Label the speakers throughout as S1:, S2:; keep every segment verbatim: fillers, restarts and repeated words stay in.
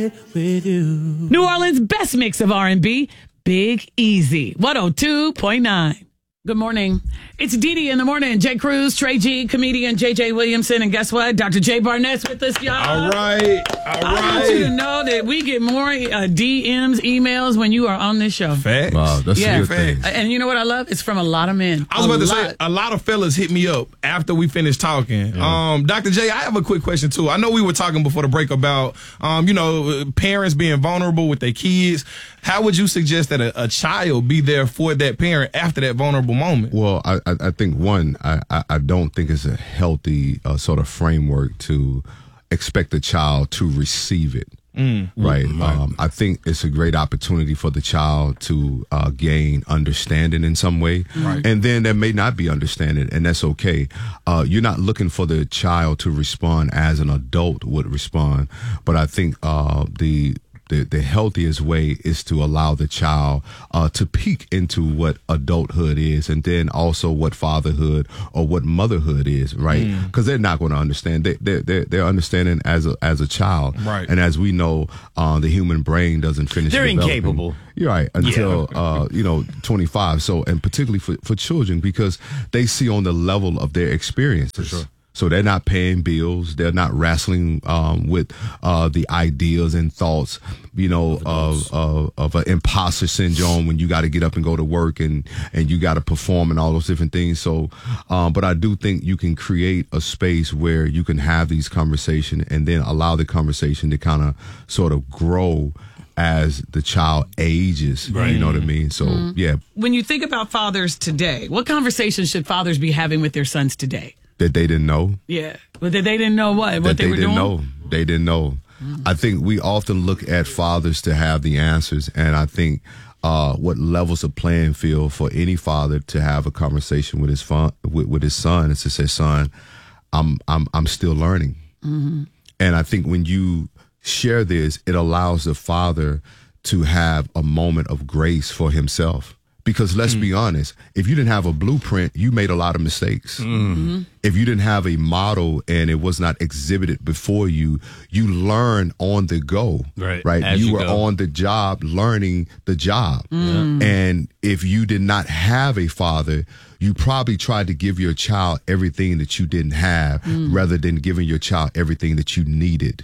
S1: with you.
S2: New Orleans' best mix of R and B, Big Easy, one oh two point nine. Good morning. It's Dee Dee in the morning. Jay Cruz, Trey G, comedian J J Williamson, and guess what? Doctor Jay Barnett's with us, y'all.
S3: All right. All right.
S2: I want you to know that we get more uh, D Ms, emails when you are on this show.
S3: Facts.
S4: Wow, that's
S2: Yeah.
S4: a good thing.
S2: And you know what I love? It's from a lot of men.
S3: I was
S2: A
S3: about to
S2: lot.
S3: say, a lot of fellas hit me up after we finished talking.
S4: Yeah.
S3: Um, Doctor J, I have a quick question, too. I know we were talking before the break about, um, you know, parents being vulnerable with their kids. How would you suggest that a, a child be there for that parent after that vulnerable moment?
S4: Well, I, I I think, one, I, I- I don't think it's a healthy uh, sort of framework to expect a child to receive it. Right. Um, I think it's a great opportunity for the child to uh, gain understanding in some way.
S3: Right.
S4: And then there may not be understanding, and that's okay. Uh, you're not looking for the child to respond as an adult would respond. But I think uh, the The, the healthiest way is to allow the child uh, to peek into what adulthood is, and then also what fatherhood or what motherhood is, right? Because they're not going to understand. They, they're, they're, they're understanding as a, as a child.
S3: Right.
S4: And as we know, uh, the human brain doesn't finish
S5: They're
S4: developing.
S5: incapable.
S4: You're right. Until, uh, you know, twenty-five. So, and particularly for, for children, because they see on the level of their experiences. For sure. So they're not paying bills. They're not wrestling um, with uh, the ideas and thoughts, you know, of of, of an imposter syndrome when you got to get up and go to work and, and you got to perform and all those different things. So, um, but I do think you can create a space where you can have these conversations and then allow the conversation to kind of sort of grow as the child ages. Right. You know what I mean? So, yeah,
S2: When you think about fathers today, what conversations should fathers be having with their sons today?
S4: that they didn't know.
S2: Yeah. But that they didn't know what? What
S4: that
S2: they,
S4: they,
S2: were
S4: didn't
S2: doing?
S4: know. They didn't know. I think we often look at fathers to have the answers, and I think uh, what levels a playing field for any father to have a conversation with his fun, with, with his son is to say, "Son, I'm I'm I'm still learning."
S2: Mm-hmm.
S4: And I think when you share this, it allows the father to have a moment of grace for himself. Because let's be honest, if you didn't have a blueprint, you made a lot of mistakes.
S2: Mm-hmm.
S4: If you didn't have a model and it was not exhibited before you, you learn on the go.
S5: Right.
S4: Right.
S5: As
S4: You,
S5: you
S4: were
S5: go.
S4: on the job learning the job.
S2: Mm.
S4: And if you did not have a father, you probably tried to give your child everything that you didn't have
S2: Mm.
S4: rather than giving your child everything that you needed.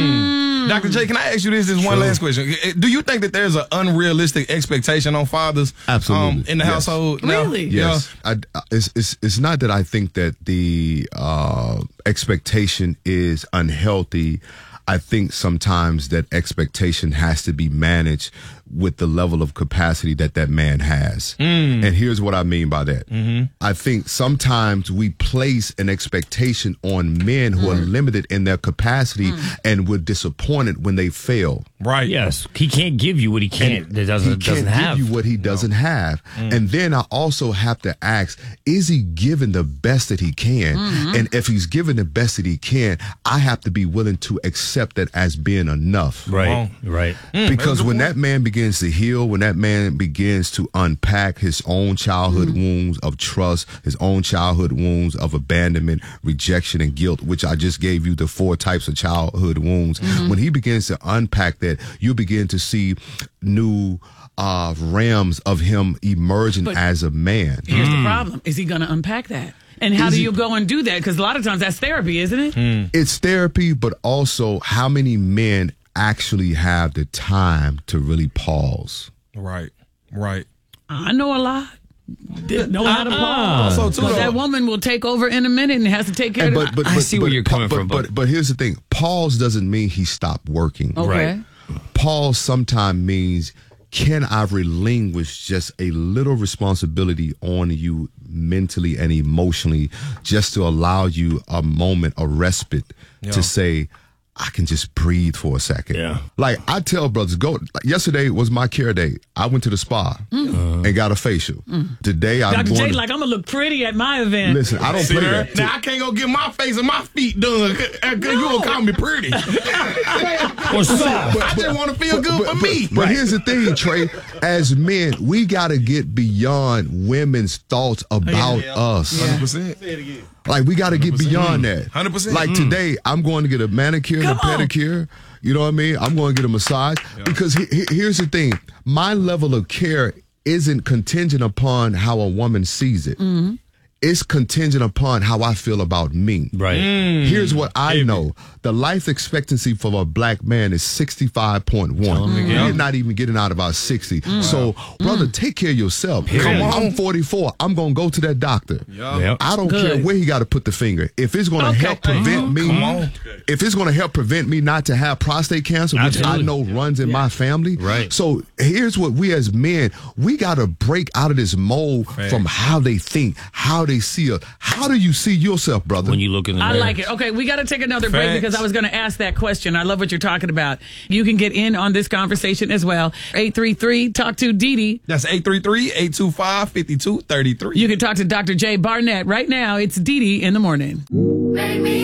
S3: Doctor J, can I ask you this? This one last question. Do you think that there's an unrealistic expectation on fathers
S4: Absolutely.
S3: um, in the
S4: Yes.
S3: household? now?
S2: Really?
S4: Yes, I, I- it's, it's it's not that I think that the uh, expectation is unhealthy. I think sometimes that expectation has to be managed with the level of capacity that that man has. And here's what I mean by that. I think sometimes we place an expectation on men who are limited in their capacity and we're disappointed when they fail.
S3: Right.
S5: Yes, he can't give you what he can't. That doesn't
S4: he can't
S5: doesn't have.
S4: give you what he doesn't have. And then I also have to ask, is he giving the best that he can? And if he's giving the best that he can, I have to be willing to accept that as being enough.
S5: Right. Right.
S4: Because when that man begins to heal, when that man begins to unpack his own childhood wounds of trust, his own childhood wounds of abandonment, rejection, and guilt, which I just gave you the four types of childhood wounds. When he begins to unpack that, you begin to see new uh, realms of him emerging
S2: But
S4: as a man.
S2: Here's the problem. Is he going to unpack that? And how
S4: Is
S2: do
S4: he-
S2: you go and do that? Because a lot of times that's therapy, isn't it?
S4: It's therapy, but also how many men actually have the time to really pause?
S3: Right. Right.
S2: I know a lot. Didn't know how to pause.
S3: Also, too,
S2: Because that
S3: though,
S2: woman will take over in a minute and has to take care
S4: And
S2: of
S4: but,
S2: the
S4: but,
S5: I
S4: but,
S5: see
S4: but,
S5: where you're coming
S4: but,
S5: from,
S4: But,
S5: but-
S4: but here's the thing. Pause doesn't mean he stopped working.
S2: Okay.
S4: Pause sometimes means, can I relinquish just a little responsibility on you mentally and emotionally just to allow you a moment, a respite to say, I can just breathe for a second.
S5: Yeah.
S4: Like I tell brothers, go. Like yesterday was my care day. I went to the spa and got a facial. Today I'm
S2: Doctor
S4: going
S2: J,
S4: to,
S2: like, I'm going to look pretty at my event.
S4: listen, I don't
S3: See
S4: play
S3: there?
S4: that.
S3: Now I can't go get my face and my feet done because you gonna call me pretty.
S5: Or soft.
S3: I just want to feel good
S4: but,
S3: for
S4: but-
S3: me.
S4: But here's the thing, Trey. As men, we got to get beyond women's thoughts about us.
S3: one hundred percent.
S4: Like, we got to get beyond that.
S3: one hundred percent.
S4: Like, today, I'm going to get a manicure and
S2: Come
S4: a
S2: on.
S4: pedicure. You know what I mean? I'm going to get a massage yeah. because he, he, here's the thing. My level of care isn't contingent upon how a woman sees it. Mm-hmm. It's contingent upon how I feel about me.
S5: Right.
S4: Mm. Here's what I know. The life expectancy for a black man is sixty-five point one. You're not even getting out about sixty. Mm. So, mm. brother, take care of yourself. Come on. I'm forty-four. I'm going to go to that doctor. Yep. Yep. I don't Good. care where he got to put the finger. If it's going to okay. help prevent me, Come on. if it's going to help prevent me not to have prostate cancer, which Absolutely. I know runs in yeah. my family.
S5: Right.
S4: So, here's what we as men, we got to break out of this mold right. from how they think, how they see us. How do you see yourself, brother?
S5: When you look in the mirror.
S2: I like it. Okay, we got to take another Facts. break because I was going to ask that question. I love what you're talking about. You can get in on this conversation as well. eight three three, talk to Didi.
S3: That's eight three three, eight two five, five two three three.
S2: You can talk to Doctor Jay Barnett right now. It's Didi in the morning.